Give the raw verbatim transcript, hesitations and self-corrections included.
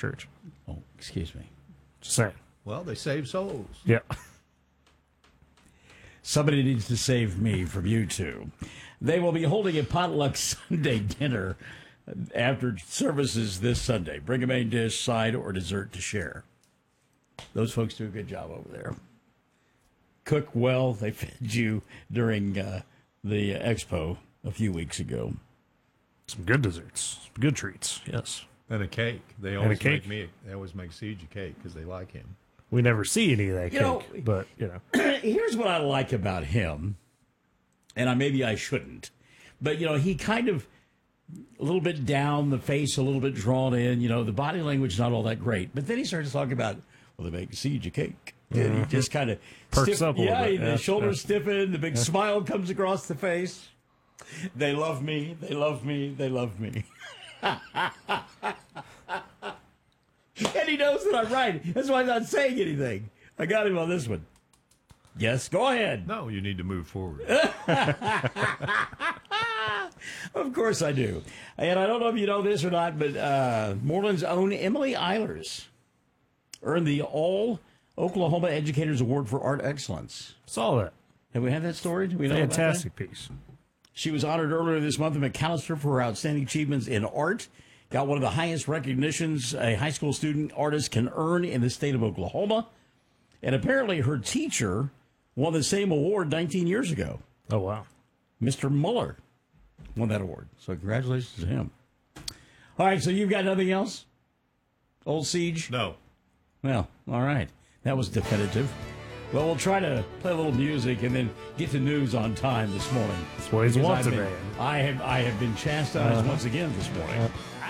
Church. Oh, excuse me. Just saying. Well, they save souls. Yeah. Somebody needs to save me from you two. They will be holding a potluck Sunday dinner after services this Sunday. Bring a main dish, side, or dessert to share. Those folks do a good job over there. Cook well. They fed you during uh, the expo a few weeks ago. Some good desserts. Some good treats, yes. And a cake. They always make me. They always make Siege a cake because they like him. We never see any of that You cake, know, but, you know. Here's what I like about him, and I, maybe I shouldn't, but, you know, he kind of a little bit down, the face a little bit drawn in, you know, the body language is not all that great. But then he starts talking about, well, they make Siege a cake. And Mm-hmm. he just kind of perks stiff, up a little yeah, bit. the Yeah, shoulders yeah. stiffen, the big yeah. smile comes across the face. They love me, they love me, they love me. And he knows that I'm right. That's why I'm not saying anything. I got him on this one. Yes, go ahead. No, you need to move forward. Of course I do. And I don't know if you know this or not, but uh, Moreland's own Emily Eilers earned the All Oklahoma Educators Award for Art Excellence. Saw that. Have we had that story? Do we know Fantastic about that? piece. She was honored earlier this month in McAllister for her outstanding achievements in art. Got one of the highest recognitions a high school student artist can earn in the state of Oklahoma. And apparently her teacher won the same award nineteen years ago. Oh, wow. Mister Muller won that award. So congratulations to him. All right, so you've got nothing else? Old Siege? No. Well, all right. That was definitive. Well, we'll try to play a little music and then get to news on time this morning. That's what he's Because wants I've to been- be. I have, I have been chastised Uh-huh. once again this morning.